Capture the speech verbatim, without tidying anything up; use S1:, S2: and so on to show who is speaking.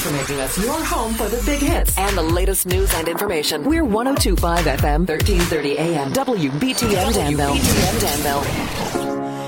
S1: for making us your home for the big hits
S2: and the latest news and information. We're one oh two point five F M, thirteen thirty A M, W B T M Danville. W B T M Danville.